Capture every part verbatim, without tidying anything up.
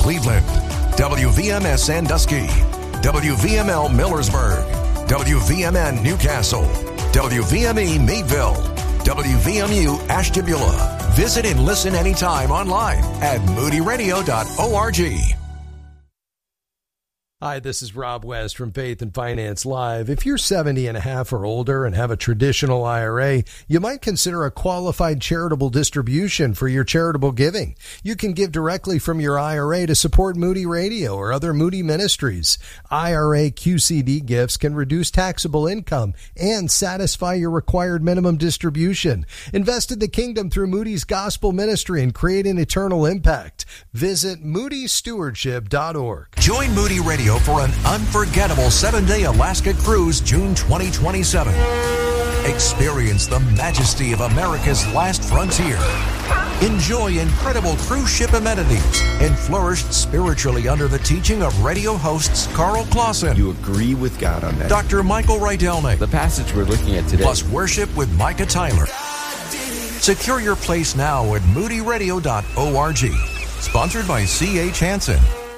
Cleveland, W V M S Sandusky, W V M L Millersburg, W V M N Newcastle, W V M E Meadville, W V M U Ashtabula. Visit and listen anytime online at moody radio dot org. Hi, this is Rob West from Faith and Finance Live. If you're seventy and a half or older and have a traditional I R A, you might consider a qualified charitable distribution for your charitable giving. You can give directly from your I R A to support Moody Radio or other Moody ministries. I R A Q C D gifts can reduce taxable income and satisfy your required minimum distribution. Invest in the kingdom through Moody's Gospel Ministry and create an eternal impact. Visit moody stewardship dot org. Join Moody Radio for an unforgettable seven-day Alaska cruise June twenty twenty-seven. Experience the majesty of America's last frontier. Enjoy incredible cruise ship amenities and flourish spiritually under the teaching of radio hosts Carl Clausen. You agree with God on that. Doctor Michael Rydelnik. The passage we're looking at today. Plus worship with Micah Tyler. Secure your place now at moody radio dot org. Sponsored by C H Hansen.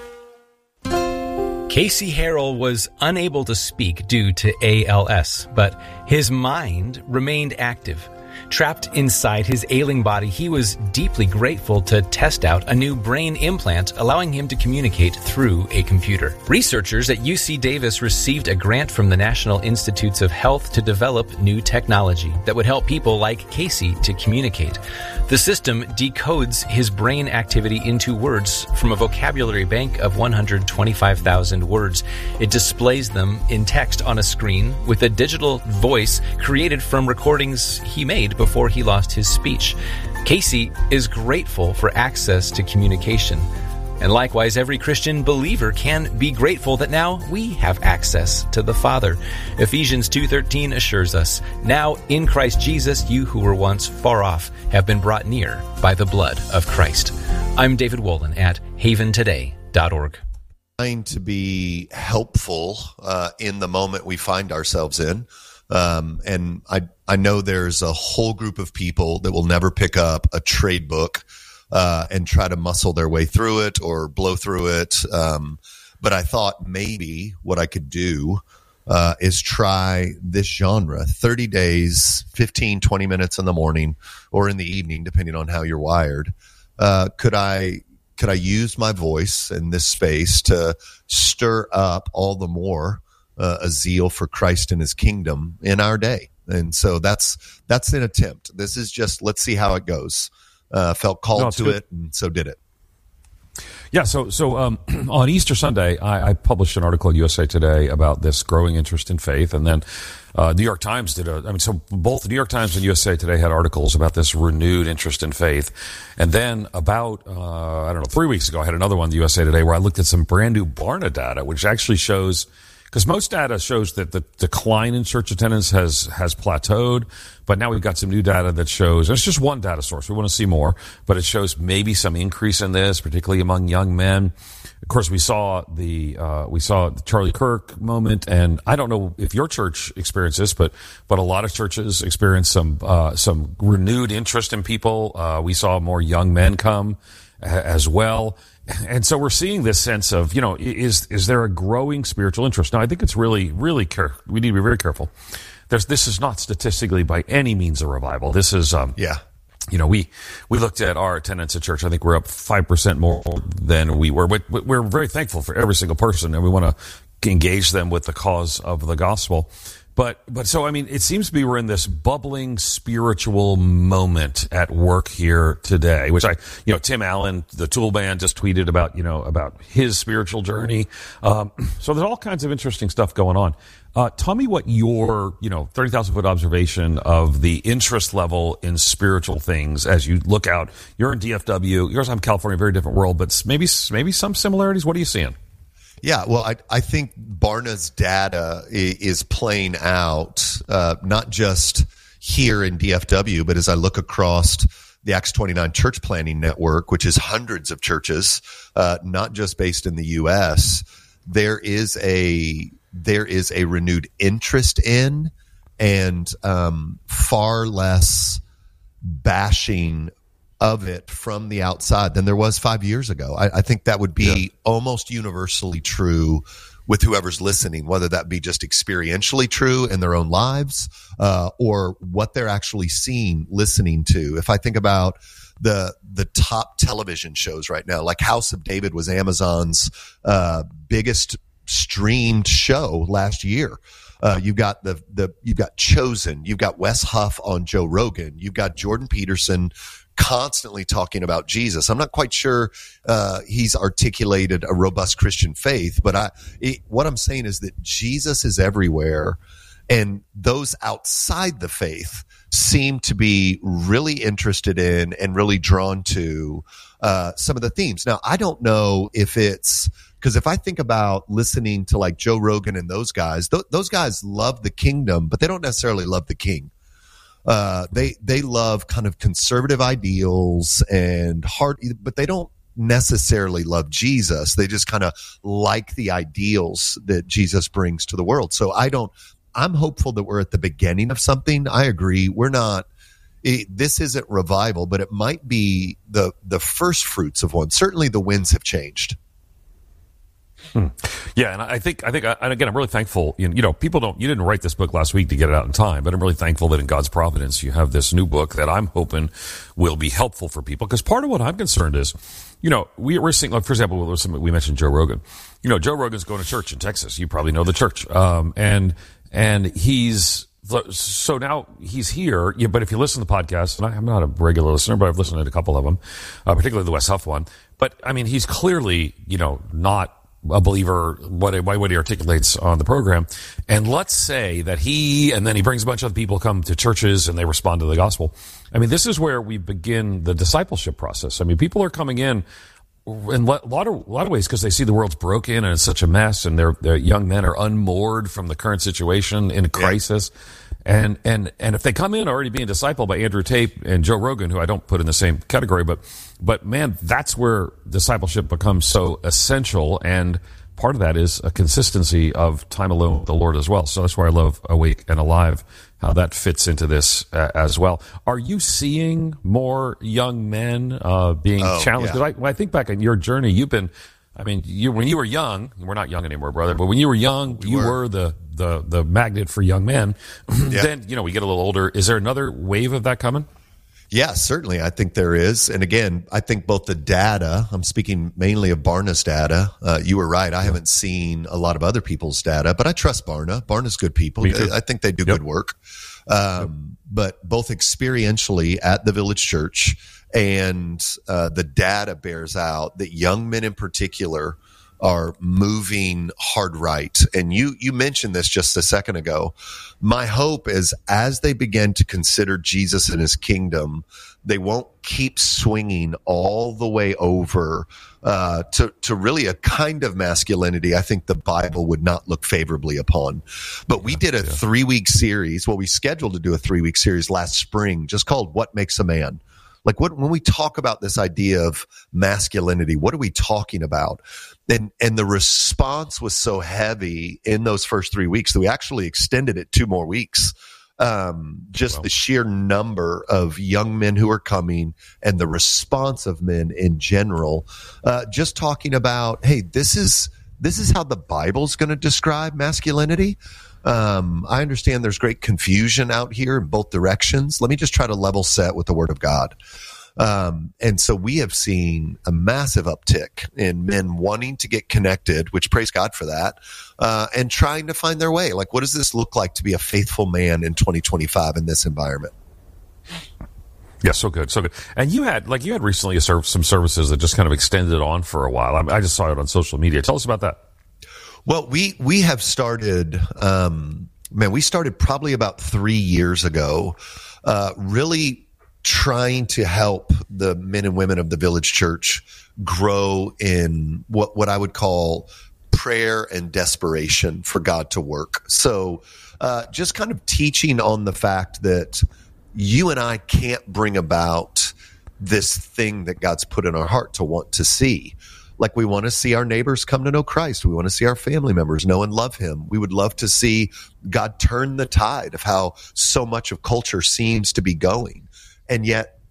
Casey Harrell was unable to speak due to A L S, but his mind remained active. Trapped inside his ailing body, he was deeply grateful to test out a new brain implant, allowing him to communicate through a computer. Researchers at U C Davis received a grant from the National Institutes of Health to develop new technology that would help people like Casey to communicate. The system decodes his brain activity into words from a vocabulary bank of one hundred twenty-five thousand words. It displays them in text on a screen with a digital voice created from recordings he made before he lost his speech. Casey is grateful for access to communication. And likewise, every Christian believer can be grateful that now we have access to the Father. Ephesians two thirteen assures us, now in Christ Jesus, you who were once far off have been brought near by the blood of Christ. I'm David Wolin at haven today dot org. Trying to be helpful uh, in the moment we find ourselves in. Um, and I, I know there's a whole group of people that will never pick up a trade book Uh, and try to muscle their way through it or blow through it. Um, but I thought maybe what I could do uh, is try this genre, thirty days, fifteen, twenty minutes in the morning or in the evening, depending on how you're wired. Uh, could I could I use my voice in this space to stir up all the more uh, a zeal for Christ and his kingdom in our day? And so that's that's an attempt. This is just, let's see how it goes. Uh, felt called no, to good. it, and so did it. Yeah, so so um, on Easter Sunday, I, I published an article in U S A Today about this growing interest in faith, and then uh, New York Times did a. I mean, so both the New York Times and U S A Today had articles about this renewed interest in faith, and then about uh, I don't know three weeks ago, I had another one in the U S A Today where I looked at some brand new Barna data, which actually shows. Because most data shows that the decline in church attendance has has plateaued, but now we've got some new data that shows, it's just one data source, we want to see more, but it shows maybe some increase in this, particularly among young men. Of course, we saw the uh, we saw the Charlie Kirk moment, and I don't know if your church experienced this, but but a lot of churches experienced some uh, some renewed interest in people. Uh, we saw more young men come as well. And so we're seeing this sense of, you know, is is there a growing spiritual interest? Now, I think it's really, really care. We need to be very careful. There's this is not statistically by any means a revival. This is, um, yeah, you know, we we looked at our attendance at church. I think we're up five percent more than we were. But we're very thankful for every single person, and we want to engage them with the cause of the gospel. But, but so, I mean, it seems to be we're in this bubbling spiritual moment at work here today, which I, you know, Tim Allen, the Tool Band, just tweeted about, you know, about his spiritual journey. Um, so there's all kinds of interesting stuff going on. Uh, tell me what your, you know, thirty thousand foot observation of the interest level in spiritual things as you look out. You're in D F W, yours in California, very different world, but maybe, maybe some similarities. What are you seeing? Yeah, well, I, I think Barna's data is playing out uh, not just here in D F W, but as I look across the Acts twenty-nine Church Planning Network, which is hundreds of churches, uh, not just based in the U S, there is a there is a renewed interest in and um, far less bashing of it from the outside than there was five years ago. I, I think that would be yeah. almost universally true with whoever's listening, whether that be just experientially true in their own lives uh, or what they're actually seeing, listening to. If I think about the the top television shows right now, like House of David was Amazon's uh, biggest streamed show last year. Uh, you've got the the you've got Chosen, you've got Wes Huff on Joe Rogan, you've got Jordan Peterson constantly talking about Jesus. I'm not quite sure uh, he's articulated a robust Christian faith, but I it, what I'm saying is that Jesus is everywhere, and those outside the faith seem to be really interested in and really drawn to uh, some of the themes. Now, I don't know if it's because if I think about listening to like Joe Rogan and those guys, th- those guys love the kingdom, but they don't necessarily love the king. Uh, they they love kind of conservative ideals and hard, but they don't necessarily love Jesus. They just kind of like the ideals that Jesus brings to the world. So I don't. I'm hopeful that we're at the beginning of something. I agree. We're not. It, this isn't revival, but it might be the the first fruits of one. Certainly, the winds have changed. Hmm. Yeah, and I think I think, and again, I'm really thankful. You know, people don't. You didn't write this book last week to get it out in time, but I'm really thankful that in God's providence, you have this new book that I'm hoping will be helpful for people. Because part of what I'm concerned is, you know, we, we're seeing, like for example, we mentioned Joe Rogan. You know, Joe Rogan's going to church in Texas. You probably know the church, um, and and he's so now he's here. Yeah, but if you listen to the podcast, and I, I'm not a regular listener, but I've listened to a couple of them, uh, particularly the Wes Huff one. But I mean, he's clearly, you know, not a believer, what, what he articulates on the program. And let's say that he, and then he brings a bunch of other people come to churches and they respond to the gospel. I mean, this is where we begin the discipleship process. I mean, people are coming in in a lot of, a lot of ways because they see the world's broken and it's such a mess, and their their young men are unmoored from the current situation in a crisis. Yeah. And, and, and if they come in already being discipled by Andrew Tate and Joe Rogan, who I don't put in the same category, but, but man, that's where discipleship becomes so essential. And part of that is a consistency of time alone with the Lord as well. So that's why I love Awake and Alive, how that fits into this uh, as well. Are you seeing more young men uh, being oh, challenged? Yeah. I, when I think back on your journey, you've been, I mean, you, when you were young, we're not young anymore, brother, but when you were young, we you were. were the, the, the magnet for young men. Yeah. Then, you know, we get a little older. Is there another wave of that coming? Yeah, certainly. I think there is. And again, I think both the data, I'm speaking mainly of Barna's data. Uh, you were right. I haven't seen a lot of other people's data, but I trust Barna. Barna's good people. I think they do yep. good work. Um, yep. But both experientially at the Village Church and uh, the data bears out that young men in particular are moving hard right. And you, you mentioned this just a second ago. My hope is as they begin to consider Jesus and his kingdom, they won't keep swinging all the way over uh, to, to really a kind of masculinity I think the Bible would not look favorably upon. But we did a yeah. three-week series. Well, we scheduled to do a three-week series last spring just called What Makes a Man? Like what, when we talk about this idea of masculinity, what are we talking about? And, and the response was so heavy in those first three weeks that we actually extended it two more weeks. Um, just wow. the sheer number of young men who are coming and the response of men in general, uh, just talking about, hey, this is, this is how the Bible's going to describe masculinity. Um, I understand there's great confusion out here in both directions. Let me just try to level set with the Word of God. Um, and so we have seen a massive uptick in men wanting to get connected, which praise God for that, uh, and trying to find their way. Like, what does this look like to be a faithful man in twenty twenty-five in this environment? Yeah, so good, so good. And you had, like, you had recently served some services that just kind of extended on for a while. I, I just saw it on social media. Tell us about that. Well, we, we have started, um, man, we started probably about three years ago, uh, really trying to help the men and women of the Village Church grow in what, what I would call prayer and desperation for God to work. So, uh, just kind of teaching on the fact that you and I can't bring about this thing that God's put in our heart to want to see. Like, we want to see our neighbors come to know Christ. We want to see our family members know and love him. We would love to see God turn the tide of how so much of culture seems to be going. And yet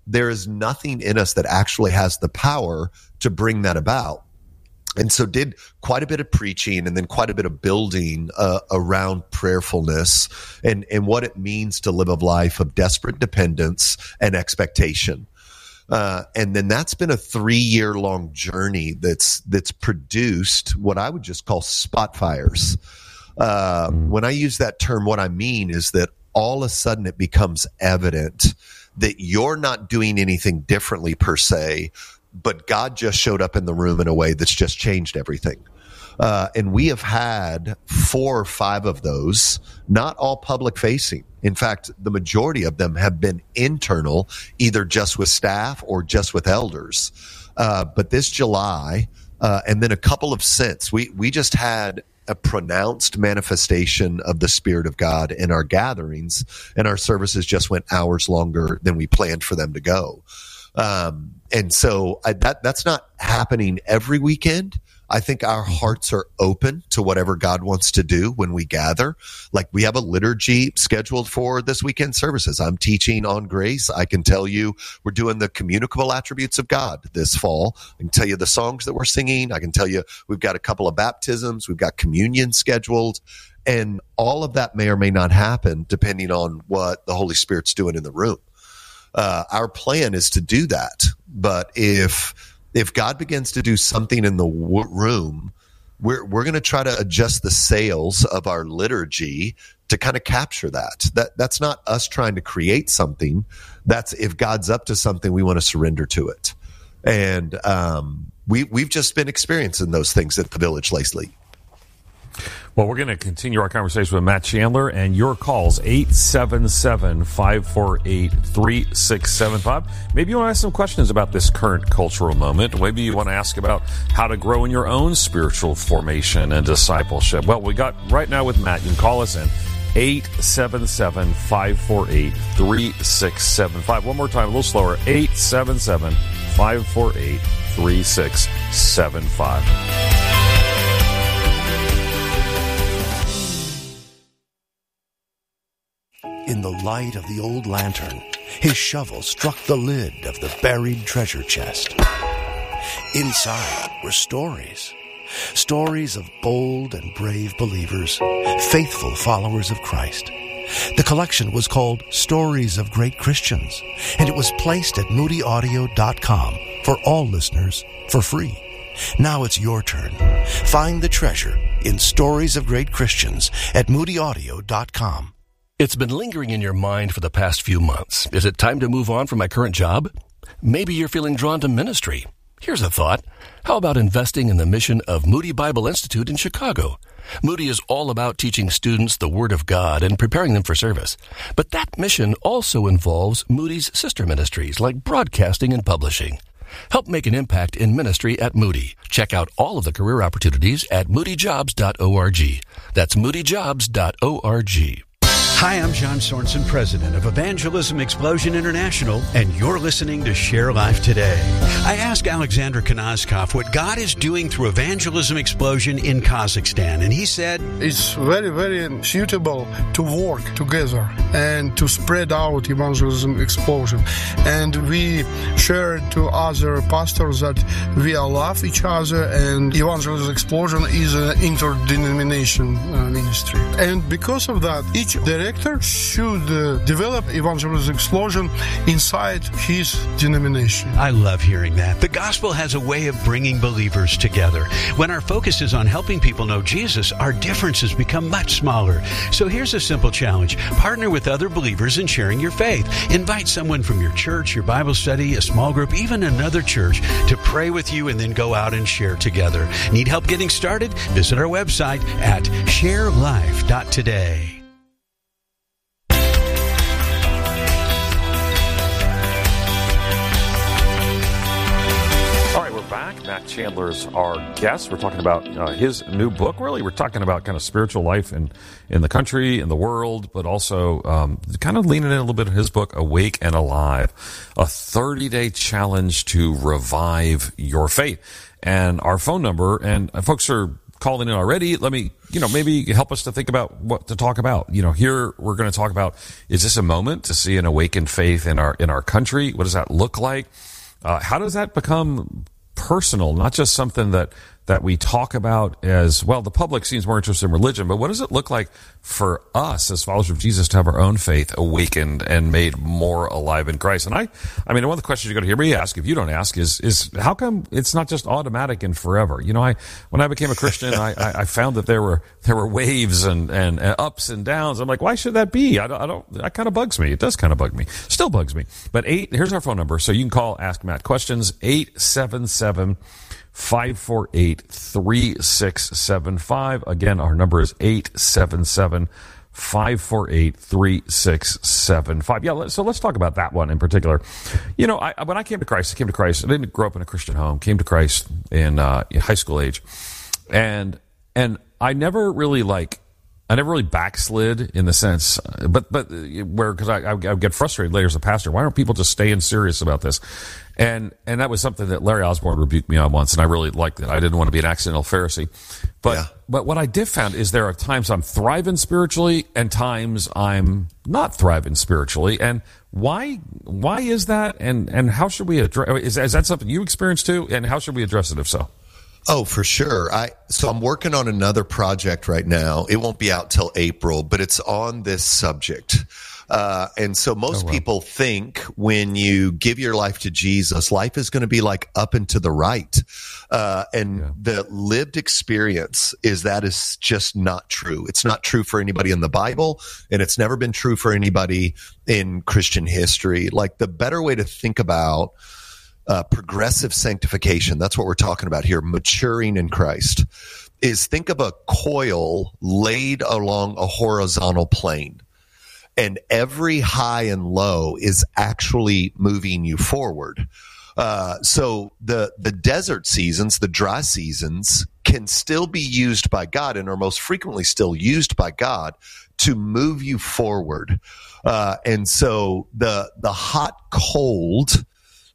there is nothing in us that actually has the power to bring that about. And so did quite a bit of preaching and then quite a bit of building uh, around prayerfulness and, and what it means to live a life of desperate dependence and expectation. Uh, and then that's been a three-year-long journey that's that's produced what I would just call spot fires. Uh, when I use that term, what I mean is that all of a sudden it becomes evident that you're not doing anything differently per se, but God just showed up in the room in a way that's just changed everything. Uh, and we have had four or five of those, not all public facing. In fact, the majority of them have been internal, either just with staff or just with elders. Uh, but this July, uh, and then a couple of since, we, we just had a pronounced manifestation of the Spirit of God in our gatherings, and our services just went hours longer than we planned for them to go. Um, and so I, that that's not happening every weekend. I think our hearts are open to whatever God wants to do when we gather. Like we have a liturgy scheduled for this weekend services. I'm teaching on grace. I can tell you we're doing the communicable attributes of God this fall. I can tell you the songs that we're singing. I can tell you we've got a couple of baptisms. We've got communion scheduled. And all of that may or may not happen depending on what the Holy Spirit's doing in the room. Uh, our plan is to do that. But if if God begins to do something in the w- room, we're we're going to try to adjust the sails of our liturgy to kind of capture that. That that's not us trying to create something. That's if God's up to something, we want to surrender to it. And um, we we've just been experiencing those things at the Village lately. Well, we're going to continue our conversation with Matt Chandler, and your calls, eight seven seven, five four eight, three six seven five. Maybe you want to ask some questions about this current cultural moment. Maybe you want to ask about how to grow in your own spiritual formation and discipleship. Well, we got right now with Matt. You can call us in, eight seven seven, five four eight, three six seven five. One more time, a little slower, eight seven seven, five four eight, three six seven five. In the light of the old lantern, his shovel struck the lid of the buried treasure chest. Inside were stories. Stories of bold and brave believers, faithful followers of Christ. The collection was called Stories of Great Christians, and it was placed at moody audio dot com for all listeners for free. Now it's your turn. Find the treasure in Stories of Great Christians at moody audio dot com. It's been lingering in your mind for the past few months. Is it time to move on from my current job? Maybe you're feeling drawn to ministry. Here's a thought. How about investing in the mission of Moody Bible Institute in Chicago? Moody is all about teaching students the Word of God and preparing them for service. But that mission also involves Moody's sister ministries like broadcasting and publishing. Help make an impact in ministry at Moody. Check out all of the career opportunities at moody jobs dot org. That's moody jobs dot org. Hi, I'm John Sorensen, president of Evangelism Explosion International, and you're listening to Share Life Today. I asked Alexander Kanazkov what God is doing through Evangelism Explosion in Kazakhstan, and he said, it's very, very suitable to work together and to spread out Evangelism Explosion. And we share to other pastors that we love each other, and Evangelism Explosion is an interdenomination uh, ministry. And because of that, each director should uh, develop Evangelism Explosion inside his denomination. I love hearing that. The gospel has a way of bringing believers together. When our focus is on helping people know Jesus, our differences become much smaller. So here's a simple challenge. Partner with other believers in sharing your faith. Invite someone from your church, your Bible study, a small group, even another church to pray with you and then go out and share together. Need help getting started? Visit our website at share life dot today. Back. Matt Chandler's our guest. We're talking about uh, his new book. Really, we're talking about kind of spiritual life in, in the country, in the world, but also um, kind of leaning in a little bit of his book, Awake and Alive, a thirty-day challenge to revive your faith. And our phone number, and folks are calling in already, let me, you know, maybe help us to think about what to talk about. You know, here we're going to talk about, is this a moment to see an awakened faith in our in our country? What does that look like? Uh, how does that become personal, not just something that that we talk about as, well, the public seems more interested in religion, but what does it look like for us as followers of Jesus to have our own faith awakened and made more alive in Christ? And I, I mean, one of the questions you're going to hear me ask, if you don't ask, is, is how come it's not just automatic and forever? You know, I, when I became a Christian, I, I, I found that there were, there were waves and, and, and ups and downs. I'm like, why should that be? I don't, I don't, that kind of bugs me. It does kind of bug me. Still bugs me. But eight, here's our phone number. So you can call Ask Matt questions, eight seven seven, five four eight, three six seven five. Again, our number is eight seven seven, five four eight, three six seven five. Yeah, so let's talk about that one in particular. You know, I, when I came to Christ, I came to Christ. I didn't grow up in a Christian home. Came to Christ in, uh, in high school age, and and I never really like. I never really backslid in the sense, but but where because I, I I get frustrated later as a pastor. Why aren't people just staying serious about this? And and that was something that Larry Osborne rebuked me on once, and I really liked it. I didn't want to be an accidental Pharisee, but yeah. but what I did found is there are times I'm thriving spiritually and times I'm not thriving spiritually. And why why is that? And and how should we address? Is, is that something you experienced too? And how should we address it if so? Oh, for sure. I so I'm working on another project right now. It won't be out till April, but it's on this subject. Uh, and so most oh, wow. people think when you give your life to Jesus, life is going to be like up and to the right. Uh, and yeah. the lived experience is that is just not true. It's not true for anybody in the Bible, and it's never been true for anybody in Christian history. Like the better way to think about Uh, progressive sanctification, that's what we're talking about here, maturing in Christ, is think of a coil laid along a horizontal plane, and every high and low is actually moving you forward. Uh, so the the desert seasons, the dry seasons, can still be used by God and are most frequently still used by God to move you forward. Uh, and so the the hot, cold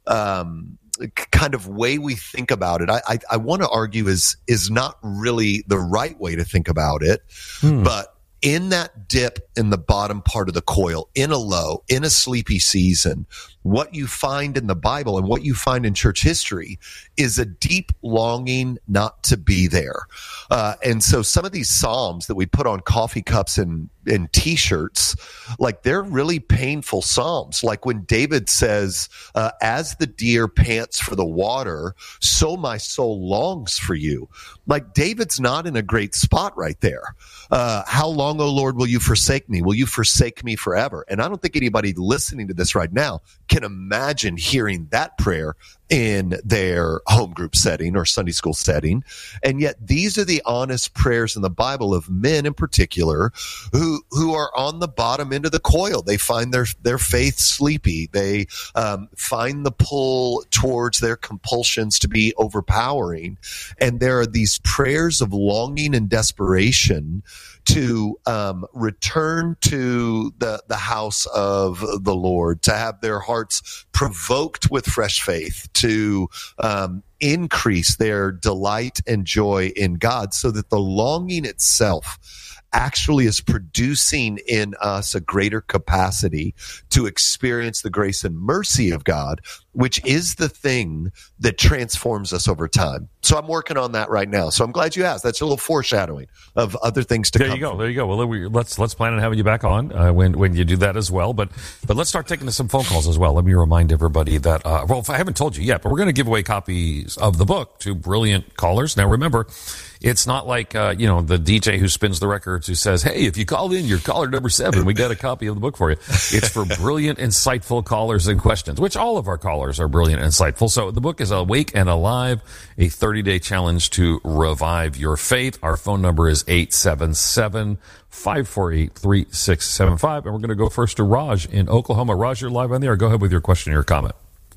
um, kind of way we think about it, I, I, I want to argue is, is not really the right way to think about it. Hmm. But in that dip in the bottom part of the coil, in a low, in a sleepy season, what you find in the Bible and what you find in church history is a deep longing not to be there. Uh, and so some of these Psalms that we put on coffee cups and, and T-shirts, like they're really painful Psalms. Like when David says, uh, as the deer pants for the water, so my soul longs for you. Like David's not in a great spot right there. Uh, how long, O Lord, will you forsake me? Will you forsake me forever? And I don't think anybody listening to this right now can imagine hearing that prayer in their home group setting or Sunday school setting. And yet these are the honest prayers in the Bible of men in particular who who are on the bottom end of the coil. They find their, their faith sleepy. They um, find the pull towards their compulsions to be overpowering. And there are these prayers of longing and desperation to um, return to the, the house of the Lord, to have their hearts provoked with fresh faith, to um, increase their delight and joy in God, so that the longing itself actually is producing in us a greater capacity to experience the grace and mercy of God, which is the thing that transforms us over time. So I'm working on that right now. So I'm glad you asked. That's a little foreshadowing of other things to there come. There you go. From. There you go. Well, we, let's let's plan on having you back on uh, when when you do that as well. But but let's start taking some phone calls as well. Let me remind everybody that uh, well, if I haven't told you yet, but we're going to give away copies of the book to brilliant callers. Now remember, it's not like uh, you know the D J who spins the records who says, "Hey, if you call in, you're caller number seven. We got a copy of the book for you." It's for brilliant, insightful callers and questions, which all of our callers are brilliant and insightful. So the book is Awake and Alive, a thirty-day challenge to revive your faith. Our phone number is eight seven seven, five four eight, three six seven five. And we're going to go first to Raj in Oklahoma. Raj, you're live on the air. Go ahead with your question or your comment.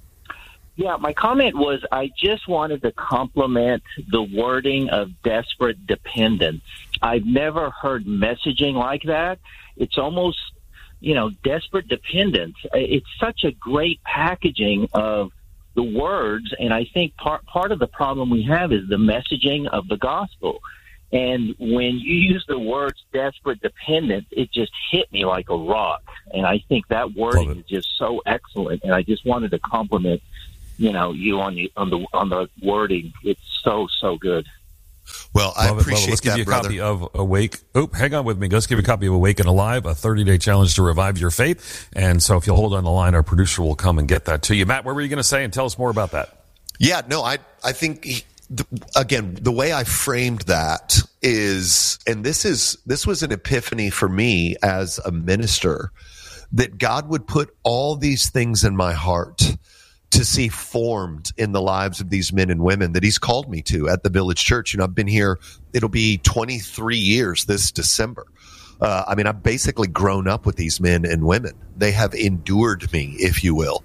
Yeah, my comment was I just wanted to compliment the wording of desperate dependence. I've never heard messaging like that. It's almost, you know, desperate dependence. It's such a great packaging of the words, and I think part part of the problem we have is the messaging of the gospel. And when you use the words desperate dependence, it just hit me like a rock. And I think that wording is just so excellent. And I just wanted to compliment, you know, you on the on the on the wording. It's so so good. Well, I love it, appreciate love it. Let's that, give you a brother. copy of Awake. Oh, hang on with me. Let's give you a copy of Awake and Alive, a thirty-day challenge to revive your faith. And so if you'll hold on the line, our producer will come and get that to you. Matt, what were you going to say? And tell us more about that. Yeah, no, I I think he, the, again the way I framed that is, and this is this was an epiphany for me as a minister, that God would put all these things in my heart to see formed in the lives of these men and women that he's called me to at the Village Church. You know, I've been here, it'll be twenty-three years this December. Uh, I mean, I've basically grown up with these men and women. They have endured me, if you will.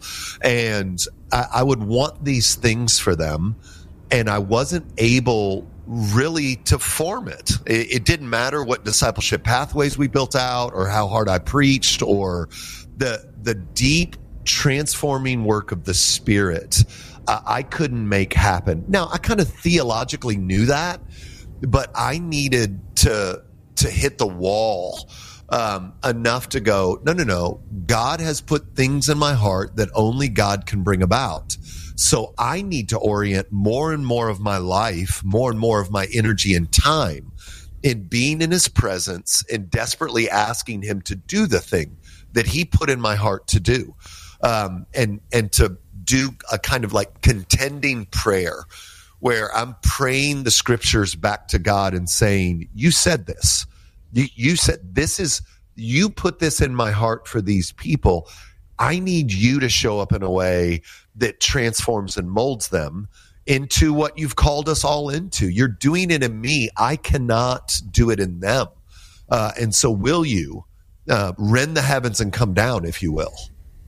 And I, I would want these things for them, and I wasn't able really to form it. it. It didn't matter what discipleship pathways we built out or how hard I preached or the the deep transforming work of the Spirit, uh, I couldn't make happen. Now, I kind of theologically knew that, but I needed to to hit the wall um, enough to go, no, no, no. God has put things in my heart that only God can bring about. So I need to orient more and more of my life, more and more of my energy and time in being in his presence and desperately asking him to do the thing that he put in my heart to do. Um, and, and to do a kind of like contending prayer where I'm praying the scriptures back to God and saying, you said this, you, you said, this is, you put this in my heart for these people. I need you to show up in a way that transforms and molds them into what you've called us all into. You're doing it in me. I cannot do it in them. Uh, and so will you, uh, rend the heavens and come down, if you will.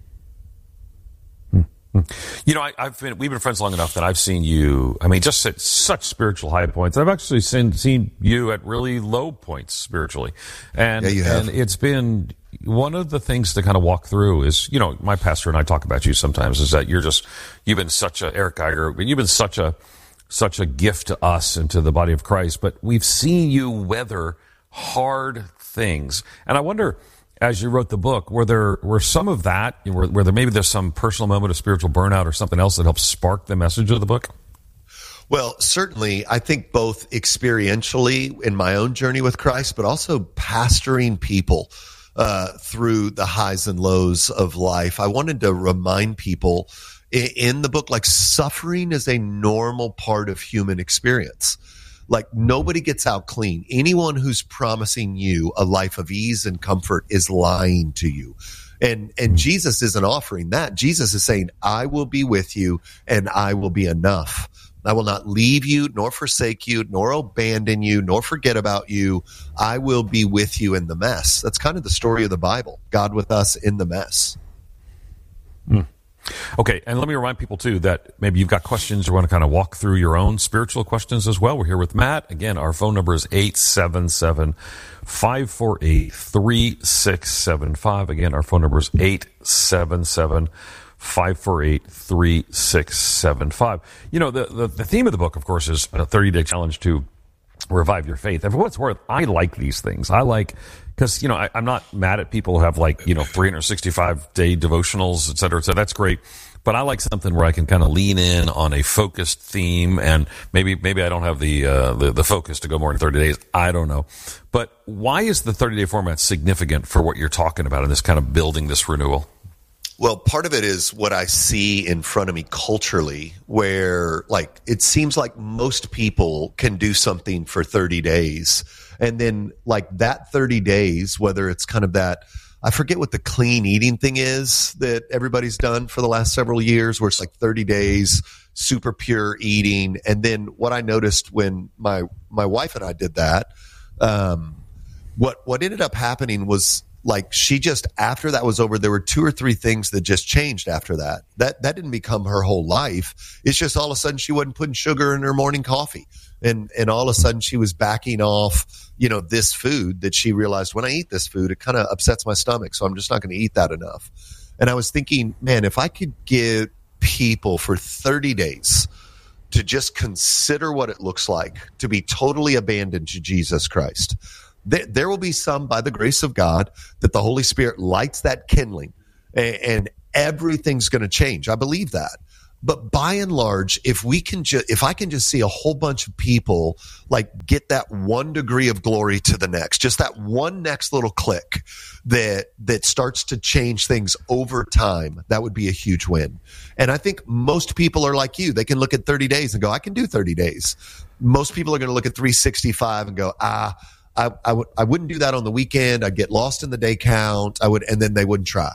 You know, I, I've been, we've been friends long enough that I've seen you, I mean, just at such spiritual high points. I've actually seen, seen you at really low points spiritually. And, yeah, you have. and it's been one of the things to kind of walk through is, you know, my pastor and I talk about you sometimes is that you're just, you've been such a, Eric Geiger, you've been such a, such a gift to us and to the body of Christ, but we've seen you weather hard things. And I wonder, as you wrote the book, were there were some of that, were, were there maybe there's some personal moment of spiritual burnout or something else that helped spark the message of the book? Well, certainly, I think both experientially in my own journey with Christ, but also pastoring people uh, through the highs and lows of life. I wanted to remind people in, in the book, like suffering is a normal part of human experience. Like nobody gets out clean. Anyone who's promising you a life of ease and comfort is lying to you. And and Jesus isn't offering that. Jesus is saying, I will be with you and I will be enough. I will not leave you, nor forsake you, nor abandon you, nor forget about you. I will be with you in the mess. That's kind of the story of the Bible. God with us in the mess. Hmm. Okay, and let me remind people, too, that maybe you've got questions or want to kind of walk through your own spiritual questions as well. We're here with Matt. Again, our phone number is eight seven seven, five four eight, three six seven five. Again, our phone number is eight seven seven, five four eight, three six seven five. You know, the, the, the theme of the book, of course, is a thirty-day challenge to revive your faith. And for what it's worth, I like these things. I like, because, you know, I, I'm not mad at people who have like, you know, three hundred sixty-five day devotionals, et cetera, et cetera. That's great. But I like something where I can kind of lean in on a focused theme, and maybe, maybe I don't have the, uh, the, the focus to go more than thirty days. I don't know. But why is the thirty day format significant for what you're talking about in this kind of building this renewal? Well, part of it is what I see in front of me culturally, where like it seems like most people can do something for thirty days. And then like that thirty days, whether it's kind of that, I forget what the clean eating thing is that everybody's done for the last several years, where it's like thirty days, super pure eating. And then what I noticed when my, my wife and I did that, um, what, what ended up happening was, like she just, after that was over, there were two or three things that just changed after that. That that didn't become her whole life. It's just all of a sudden she wasn't putting sugar in her morning coffee. And and all of a sudden she was backing off, you know, this food that she realized, when I eat this food, it kind of upsets my stomach. So I'm just not going to eat that enough. And I was thinking, man, if I could give people for thirty days to just consider what it looks like to be totally abandoned to Jesus Christ. There, there will be some, by the grace of God, that the Holy Spirit lights that kindling, and, and everything's going to change. I believe that. But by and large, if we can just, if I can just see a whole bunch of people like get that one degree of glory to the next, just that one next little click that, that starts to change things over time, that would be a huge win. And I think most people are like you. They can look at thirty days and go, I can do thirty days. Most people are going to look at three sixty-five and go, ah, I, I, w- I wouldn't do that on the weekend. I'd get lost in the day count. I would, and then they wouldn't try.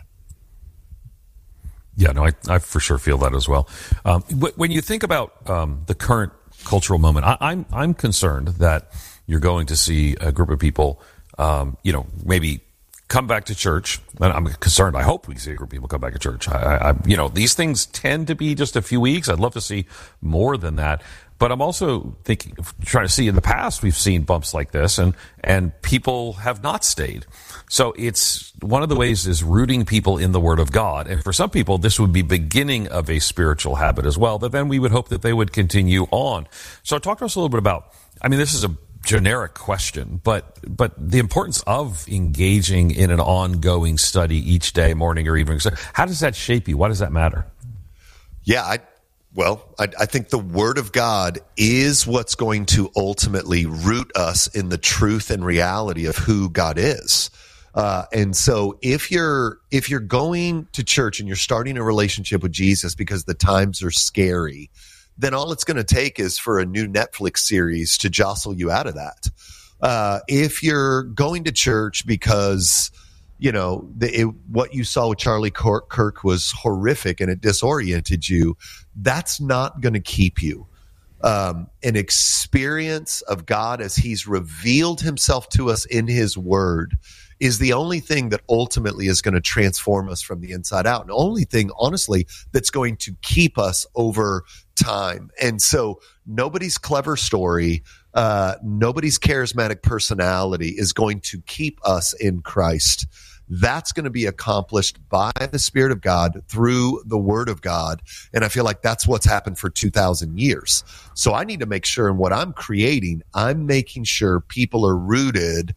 Yeah, no, I, I for sure feel that as well. Um, when you think about um, the current cultural moment, I, I'm I'm concerned that you're going to see a group of people, um, you know, maybe come back to church. And I'm concerned. I hope we see a group of people come back to church. I, I, you know, these things tend to be just a few weeks. I'd love to see more than that. But I'm also thinking, trying to see in the past, we've seen bumps like this, and and people have not stayed. So it's one of the ways is rooting people in the Word of God. And for some people, this would be beginning of a spiritual habit as well, that then we would hope that they would continue on. So talk to us a little bit about, I mean, this is a generic question, but but the importance of engaging in an ongoing study each day, morning or evening. So how does that shape you? Why does that matter? Yeah, I Well, I, I think the Word of God is what's going to ultimately root us in the truth and reality of who God is. Uh, and so if you're if you're going to church and you're starting a relationship with Jesus because the times are scary, then all it's going to take is for a new Netflix series to jostle you out of that. Uh, if you're going to church because you know, the, it, what you saw with Charlie Kirk was horrific and it disoriented you, that's not going to keep you. Um, an experience of God as he's revealed himself to us in his word is the only thing that ultimately is going to transform us from the inside out. And the only thing, honestly, that's going to keep us over time. And so nobody's clever story, uh, nobody's charismatic personality is going to keep us in Christ. That's going to be accomplished by the Spirit of God through the Word of God. And I feel like that's what's happened for two thousand years. So I need to make sure in what I'm creating, I'm making sure people are rooted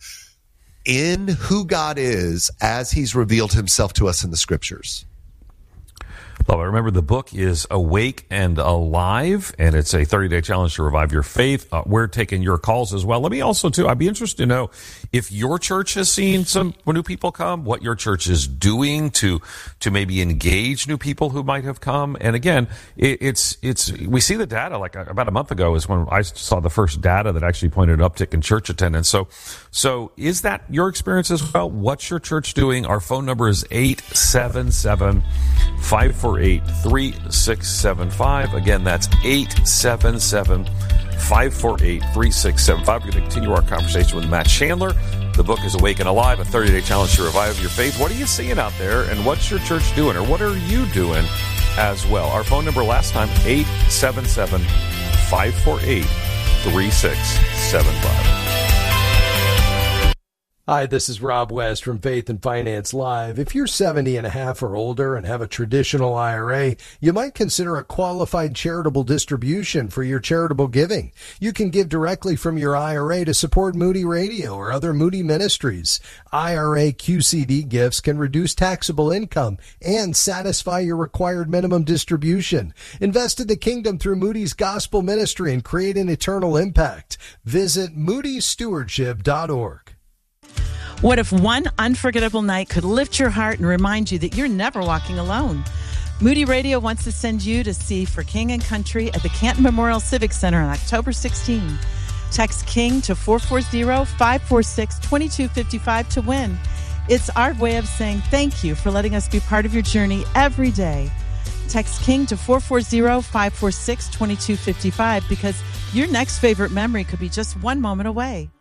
in who God is as he's revealed himself to us in the Scriptures. Well, remember, the book is Awake and Alive, and it's a thirty-day challenge to revive your faith. Uh, we're taking your calls as well. Let me also, too, I'd be interested to know if your church has seen some new people come, what your church is doing to to maybe engage new people who might have come. And again, it, it's it's we see the data, like about a month ago is when I saw the first data that actually pointed an uptick in church attendance. So, so is that your experience as well? What's your church doing? Our phone number is eight seven seven, five four eight, three six seven five. Again, that's eight seven seven, five four eight, three six seven five. We're going to continue our conversation with Matt Chandler. The book is Awake and Alive, a thirty-day challenge to revive your faith. What are you seeing out there, and what's your church doing, or what are you doing as well? Our phone number last time, eight seven seven, five four eight, three six seven five. Hi, this is Rob West from Faith and Finance Live. If you're seventy and a half or older and have a traditional I R A, you might consider a qualified charitable distribution for your charitable giving. You can give directly from your I R A to support Moody Radio or other Moody ministries. I R A Q C D gifts can reduce taxable income and satisfy your required minimum distribution. Invest in the kingdom through Moody's Gospel Ministry and create an eternal impact. Visit moody stewardship dot org. What if one unforgettable night could lift your heart and remind you that you're never walking alone? Moody Radio wants to send you to see For King and Country at the Canton Memorial Civic Center on October sixteenth. Text KING to four four zero, five four six, two two five five to win. It's our way of saying thank you for letting us be part of your journey every day. Text KING to four four zero, five four six, two two five five because your next favorite memory could be just one moment away.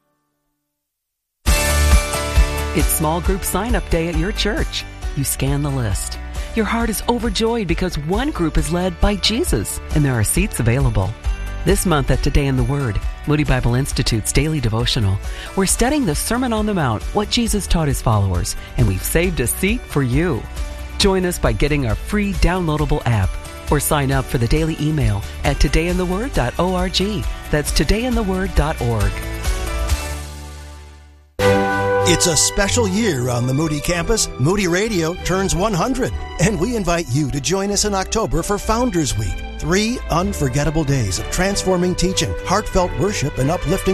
It's small group sign-up day at your church. You scan the list. Your heart is overjoyed because one group is led by Jesus, and there are seats available. This month at Today in the Word, Moody Bible Institute's daily devotional, we're studying the Sermon on the Mount, what Jesus taught his followers, and we've saved a seat for you. Join us by getting our free downloadable app. or sign up for the daily email at today in the word dot org. That's today in the word dot org. It's a special year on the Moody campus. Moody Radio turns one hundred, and we invite you to join us in October for Founders Week. Three unforgettable days of transforming teaching, heartfelt worship, and uplifting